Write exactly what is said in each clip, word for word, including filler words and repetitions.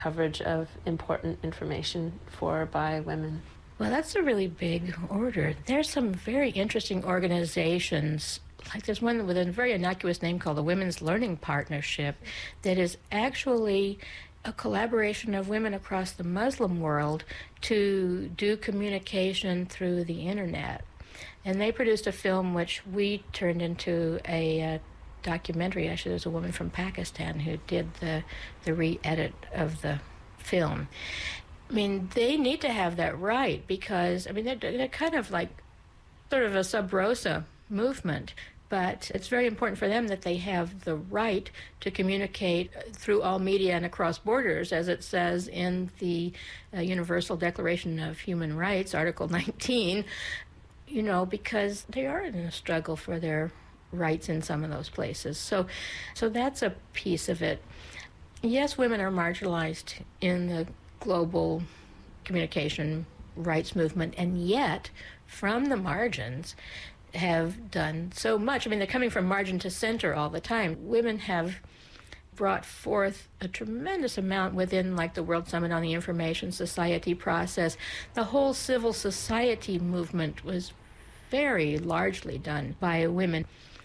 coverage of important information for by women? Well, that's a really big order. There's some very interesting organizations, like there's one with a very innocuous name called the Women's Learning Partnership, that is actually a collaboration of women across the Muslim world to do communication through the internet. And they produced a film which we turned into a uh, documentary. Actually, there's a woman from Pakistan who did the, the re-edit of the film. I mean, they need to have that right because, I mean, they're, they're kind of like sort of a sub rosa movement, but it's very important for them that they have the right to communicate through all media and across borders, as it says in the uh, Universal Declaration of Human Rights, Article nineteen, you know, because they are in a struggle for their rights in some of those places. So, so that's a piece of it. Yes, women are marginalized in the global communication rights movement, and yet from the margins have done so much. I mean, they're coming from margin to center all the time. Women have brought forth a tremendous amount within, like, the World Summit on the Information Society process. The whole civil society movement was very largely done by women.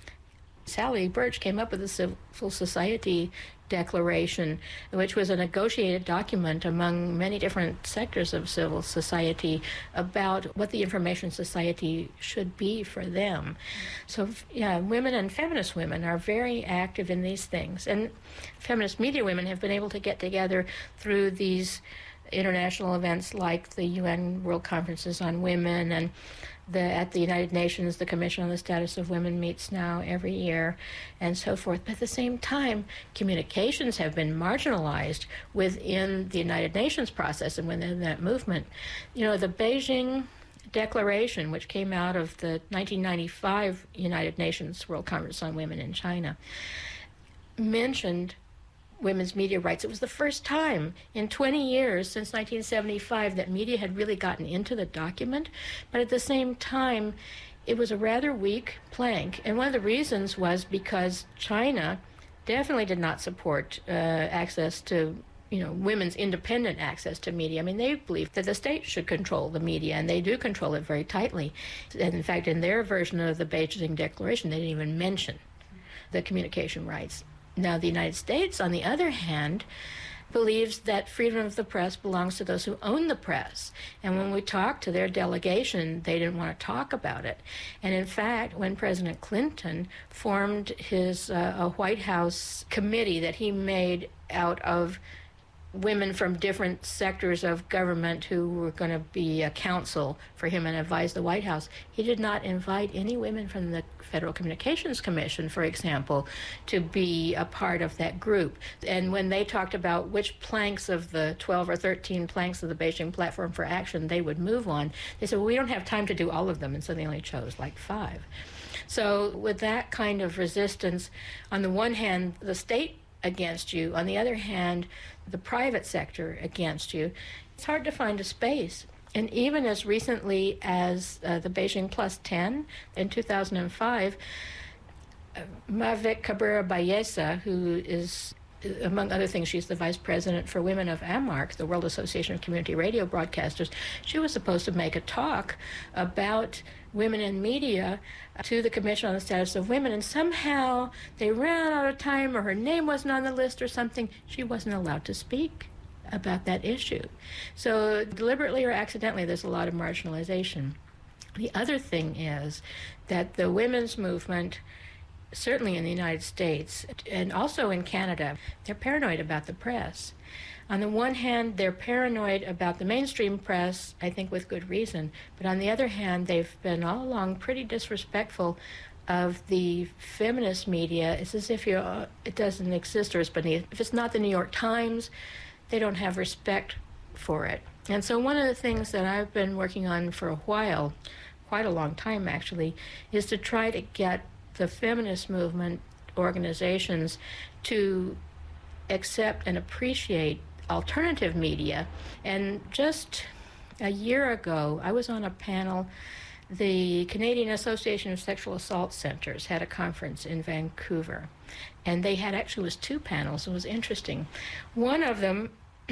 Sally Birch came up with the Civil Society Declaration, which was a negotiated document among many different sectors of civil society about what the information society should be for them. So, yeah, women and feminist women are very active in these things. And feminist media women have been able to get together through these international events like the U N World Conferences on Women, and the, at the United Nations, the Commission on the Status of Women meets now every year, and so forth. But at the same time, communications have been marginalized within the United Nations process and within that movement. You know, the Beijing Declaration, which came out of the nineteen ninety-five United Nations World Conference on Women in China, mentioned women's media rights. It was the first time in twenty years since nineteen seventy-five that media had really gotten into the document, but at the same time it was a rather weak plank, and one of the reasons was because China definitely did not support uh, access to, you know, women's independent access to media. I mean, they believe that the state should control the media, and they do control it very tightly. And in fact, in their version of the Beijing Declaration, they didn't even mention the communication rights. Now, the United States, on the other hand, believes that freedom of the press belongs to those who own the press. And when we talked to their delegation, they didn't want to talk about it. And in fact, when President Clinton formed his uh, a White House committee that he made out of women from different sectors of government who were going to be a counsel for him and advise the White House, he did not invite any women from the Federal Communications Commission, for example, to be a part of that group. And when they talked about which planks of the twelve or thirteen planks of the Beijing Platform for Action they would move on, they said, well, we don't have time to do all of them, and so they only chose like five. So with that kind of resistance, on the one hand, the state against you, on the other hand, the private sector against you, it's hard to find a space. And even as recently as uh, the Beijing Plus ten in two thousand five, uh, Mavic Cabrera Ballesa, who is, among other things, she's the vice president for Women of AMARC, the World Association of Community Radio Broadcasters, she was supposed to make a talk about women in media to the Commission on the Status of Women, and somehow they ran out of time, or her name wasn't on the list or something. She wasn't allowed to speak about that issue. So deliberately or accidentally, there's a lot of marginalization. The other thing is that the women's movement, certainly in the United States and also in Canada, they're paranoid about the press. On the one hand, they're paranoid about the mainstream press, I think with good reason, but on the other hand, they've been all along pretty disrespectful of the feminist media. It's as if you uh, it doesn't exist or it's beneath. If it's not the New York Times, they don't have respect for it. And so one of the things that I've been working on for a while, quite a long time actually, is to try to get the feminist movement organizations to accept and appreciate alternative media. And just a year ago, I was on a panel. The Canadian Association of Sexual Assault Centers had a conference in Vancouver, and they had actually, it was two panels. It was interesting. One of them